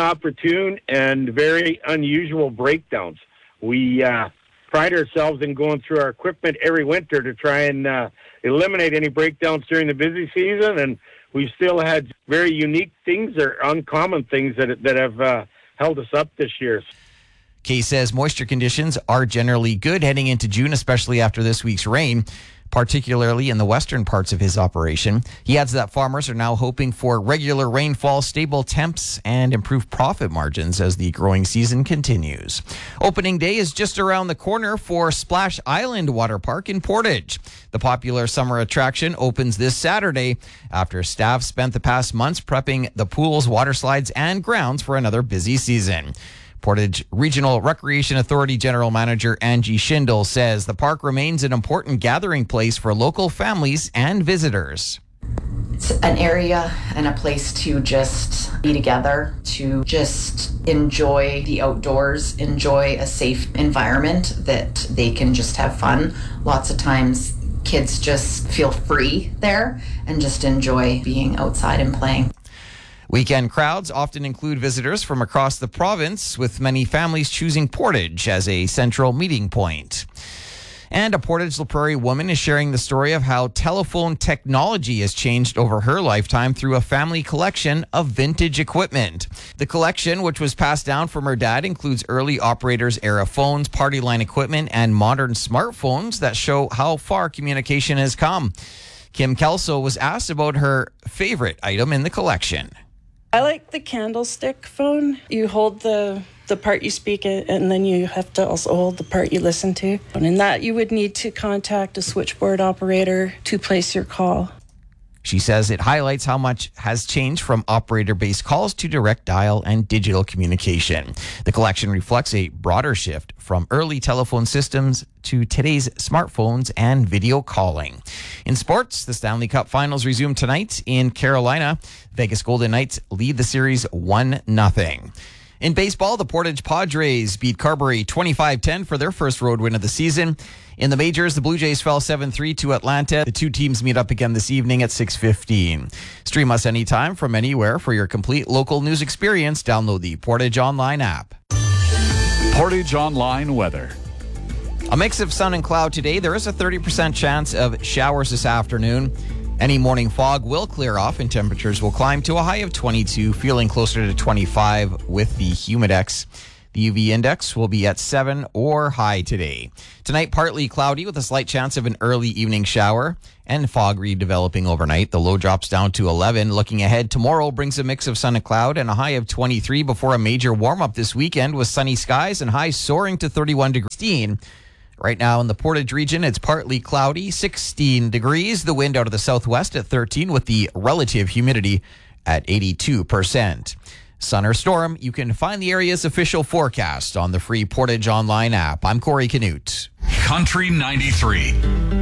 inopportune and very unusual breakdowns. We pride ourselves in going through our equipment every winter to try and eliminate any breakdowns during the busy season, and we've still had very unique things or uncommon things that have held us up this year. Kay says moisture conditions are generally good heading into June, especially after this week's rain, particularly in the western parts of his operation. He adds that farmers are now hoping for regular rainfall, stable temps, and improved profit margins as the growing season continues. Opening day is just around the corner for Splash Island Water Park in Portage. The popular summer attraction opens this Saturday after staff spent the past months prepping the pools, water slides, and grounds for another busy season. Portage Regional Recreation Authority General Manager Angie Schindel says the park remains an important gathering place for local families and visitors. It's an area and a place to just be together, to just enjoy the outdoors, enjoy a safe environment that they can just have fun. Lots of times kids just feel free there and just enjoy being outside and playing. Weekend crowds often include visitors from across the province, with many families choosing Portage as a central meeting point. And a Portage La Prairie woman is sharing the story of how telephone technology has changed over her lifetime through a family collection of vintage equipment. The collection, which was passed down from her dad, includes early operators era phones, party line equipment, and modern smartphones that show how far communication has come. Kim Kelso was asked about her favorite item in the collection. I like the candlestick phone. You hold the part you speak in, and then you have to also hold the part you listen to. And in that, you would need to contact a switchboard operator to place your call. She says it highlights how much has changed from operator-based calls to direct dial and digital communication. The collection reflects a broader shift from early telephone systems to today's smartphones and video calling. In sports, the Stanley Cup Finals resume tonight in Carolina. Vegas Golden Knights lead the series 1-0. In baseball, the Portage Padres beat Carberry 25-10 for their first road win of the season. In the majors, the Blue Jays fell 7-3 to Atlanta. The two teams meet up again this evening at 6:15. Stream us anytime from anywhere for your complete local news experience. Download the Portage Online app. Portage Online weather. A mix of sun and cloud today. There is a 30% chance of showers this afternoon. Any morning fog will clear off and temperatures will climb to a high of 22, feeling closer to 25 with the Humidex. The UV index will be at 7 or high today. Tonight, partly cloudy with a slight chance of an early evening shower and fog redeveloping overnight. The low drops down to 11. Looking ahead, tomorrow brings a mix of sun and cloud and a high of 23 before a major warm-up this weekend with sunny skies and highs soaring to 31 degrees. Right now in the Portage region, it's partly cloudy, 16 degrees. The wind out of the southwest at 13 with the relative humidity at 82%. Sun or storm, you can find the area's official forecast on the free Portage Online app. I'm Corey Canute. Country 93.